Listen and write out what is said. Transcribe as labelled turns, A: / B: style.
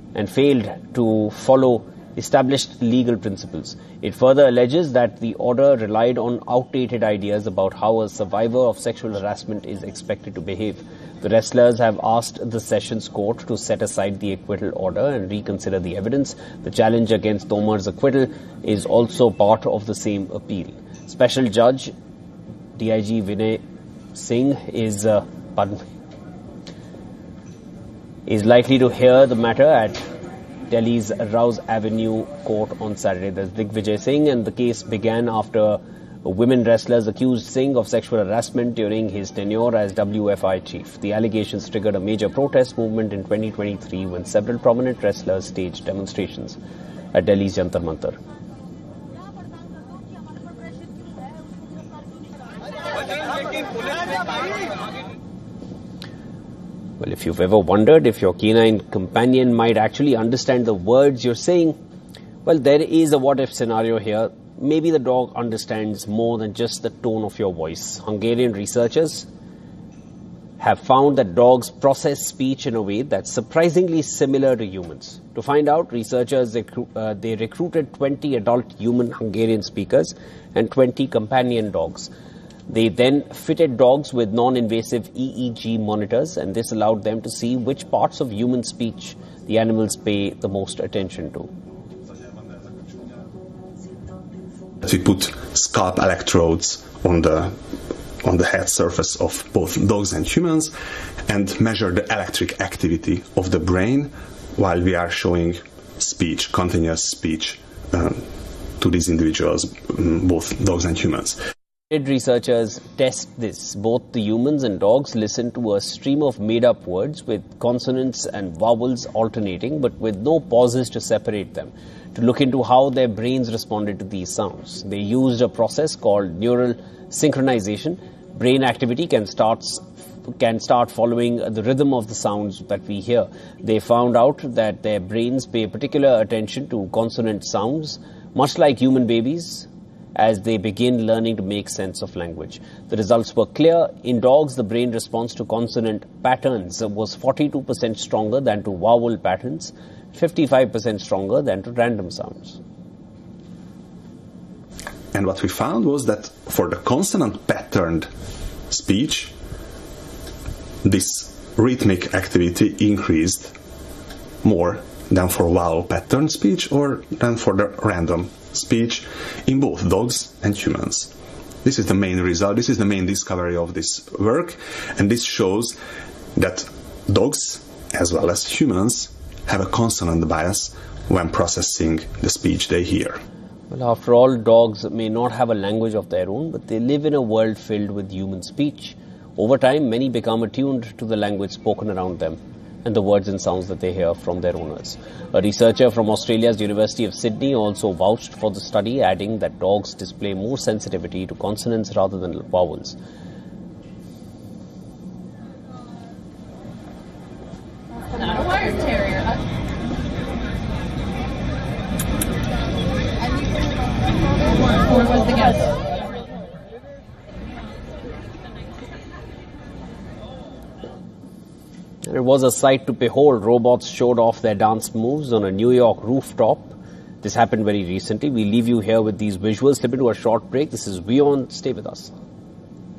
A: and failed to follow established legal principles. It further alleges that the order relied on outdated ideas about how a survivor of sexual harassment is expected to behave. The wrestlers have asked the Sessions Court to set aside the acquittal order and reconsider the evidence. The challenge against Tomar's acquittal is also part of the same appeal. Special Judge DIG Vinay Singh is likely to hear the matter at Delhi's Rouse Avenue Court on Saturday. There's Digvijay Singh, and the case began after women wrestlers accused Singh of sexual harassment during his tenure as WFI chief. The allegations triggered a major protest movement in 2023 when several prominent wrestlers staged demonstrations at Delhi's Jantar Mantar. Well, if you've ever wondered if your canine companion might actually understand the words you're saying, well, there is a what-if scenario here. Maybe the dog understands more than just the tone of your voice. Hungarian researchers have found that dogs process speech in a way that's surprisingly similar to humans. To find out, researchers they recruited 20 adult human Hungarian speakers and 20 companion dogs. They then fitted dogs with non-invasive EEG monitors, and this allowed them to see which parts of human speech the animals pay the most attention to.
B: We put scalp electrodes on the head surface of both dogs and humans and measure the electric activity of the brain while we are showing speech, continuous speech to these individuals, both dogs and humans.
A: Researchers test this. Both the humans and dogs listen to a stream of made-up words with consonants and vowels alternating, but with no pauses to separate them, to look into how their brains responded to these sounds. They used a process called neural synchronization. Brain activity can start following the rhythm of the sounds that we hear. They found out that their brains pay particular attention to consonant sounds, much like human babies, as they begin learning to make sense of language. The results were clear. In dogs, the brain response to consonant patterns was 42% stronger than to vowel patterns, 55% stronger than to random sounds.
B: And what we found was that for the consonant patterned speech, this rhythmic activity increased more than for vowel patterned speech or than for the random speech in both dogs and humans. This is the main result, this is the main discovery of this work, and this shows that dogs, as well as humans, have a consonant bias when processing the speech they hear.
A: Well, after all, dogs may not have a language of their own, but they live in a world filled with human speech. Over time, many become attuned to the language spoken around them and the words and sounds that they hear from their owners. A researcher from Australia's University of Sydney also vouched for the study, adding that dogs display more sensitivity to consonants rather than vowels.
C: Not a wire terrier. Or was the guess?
A: It was a sight to behold. Robots showed off their dance moves on a New York rooftop. This happened very recently. We leave you here with these visuals. Slip into a short break. This is WION. Stay with us.